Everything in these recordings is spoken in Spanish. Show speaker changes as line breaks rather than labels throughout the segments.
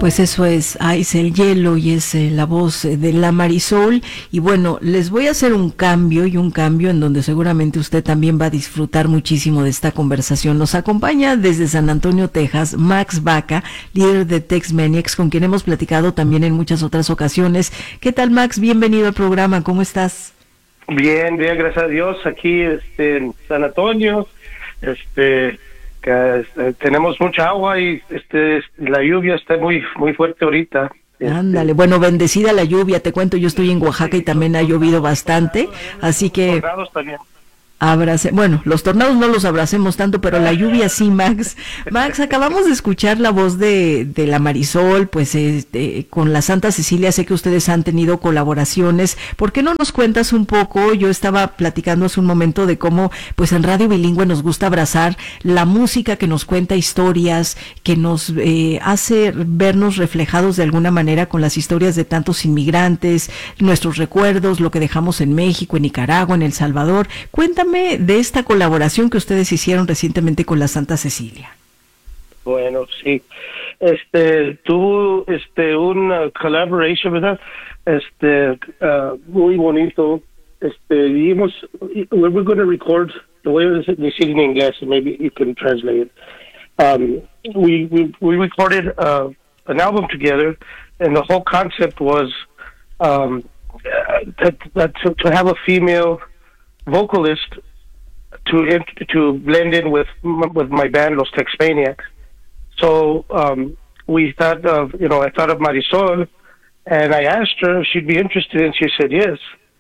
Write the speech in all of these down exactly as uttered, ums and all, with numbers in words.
Pues eso es Ice el Hielo y es eh, la voz eh, de la Marisol. Y bueno, les voy a hacer un cambio y un cambio en donde seguramente usted también va a disfrutar muchísimo de esta conversación. Nos acompaña desde San Antonio, Texas, Max Baca, líder de Tex Maniacs, con quien hemos platicado también en muchas otras ocasiones. ¿Qué tal, Max? Bienvenido al programa. ¿Cómo estás?
Bien, bien, gracias a Dios. Aquí este, en San Antonio, este... que este, tenemos mucha agua y este la lluvia está muy muy fuerte ahorita.
Ándale, este, bueno, bendecida la lluvia, te cuento, yo estoy en Oaxaca y también ha llovido bastante, así que abrace, bueno, los tornados no los abracemos tanto, pero la lluvia sí, Max. Max, acabamos de escuchar la voz de, de la Marisol, pues este, con la Santa Cecilia, sé que ustedes han tenido colaboraciones. ¿Por qué no nos cuentas un poco? Yo estaba platicando hace un momento de cómo, pues en Radio Bilingüe nos gusta abrazar la música que nos cuenta historias, que nos eh, hace vernos reflejados de alguna manera con las historias de tantos inmigrantes, nuestros recuerdos, lo que dejamos en México, en Nicaragua, en El Salvador. Cuéntame de esta colaboración que ustedes hicieron recientemente con la Santa Cecilia.
Bueno, sí, este tuvo este una collaboration, ¿verdad? Este uh, muy bonito. Este vimos, we're going to record the way it is in English, maybe you can translate it. Um, we we we recorded uh, an album together, and the whole concept was um, that, that to, to have a female vocalist to to blend in with with my band Los Tex Maniacs. So um, we thought of you know I thought of Marisol, and I asked her if she'd be interested, and she said yes.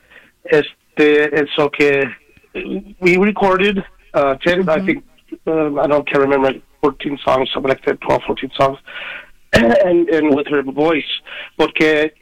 Este, and so que we recorded uh, ten, mm-hmm. I think uh, I don't can't remember fourteen songs, something like that, twelve, fourteen songs, and and with her voice, porque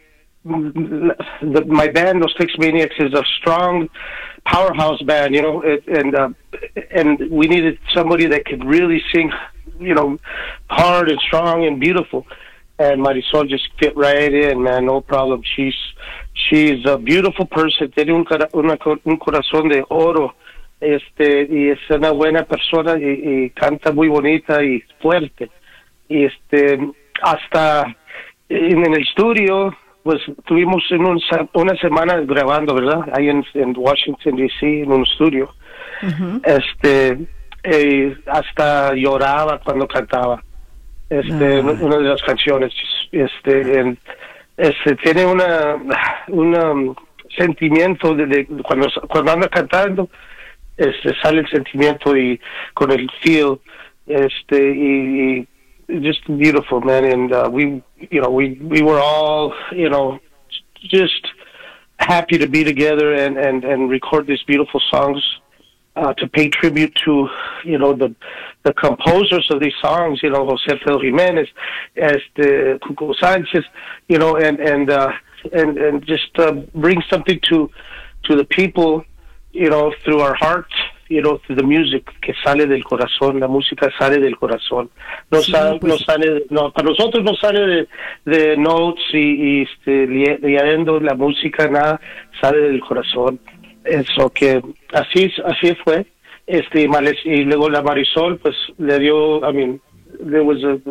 the, my band Los Tex Maniacs is a strong powerhouse band, you know, it, and uh, and we needed somebody that could really sing, you know, hard and strong and beautiful. And Marisol just fit right in, man, no problem. She's she's a beautiful person, tiene un, una, un corazón de oro, este, y es una buena persona y, y canta muy bonita y fuerte. Y este, hasta en el estudio, pues tuvimos en un, una semana grabando, ¿verdad? Ahí en, en Washington, D C, en un estudio. Uh-huh. Este, eh, hasta lloraba cuando cantaba. Este, uh-huh. Una de las canciones. Este, en, este tiene una, una um, sentimiento de, de cuando cuando anda cantando, este, sale el sentimiento y con el feel, este, y, y just beautiful, man. And uh, we, you know, we we were all, you know, just happy to be together and and and record these beautiful songs uh, to pay tribute to, you know, the the composers of these songs, you know, José Alfredo Jiménez, este, Cuco Sánchez, you know, and and uh, and and just uh, bring something to to the people, you know, through our hearts. You know, the music que sale del corazón, la música sale del corazón. No, sí, sale, pues, no sale, no, para nosotros no sale de, de notes y, y este, leyendo la música, nada, sale del corazón. Eso que así, así fue. Este, y luego la Marisol, pues le dio, I mean, there was a,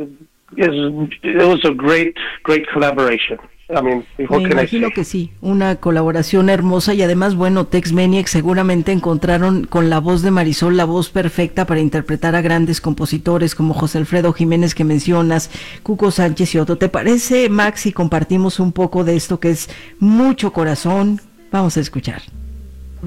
it was a great, great collaboration. I mean,
Me imagino que sí, una colaboración hermosa y además, bueno, Tex Maniacs seguramente encontraron con la voz de Marisol la voz perfecta para interpretar a grandes compositores como José Alfredo Jiménez que mencionas, Cuco Sánchez y otro. ¿Te parece, Max, si compartimos un poco de esto que es mucho corazón? Vamos a escuchar.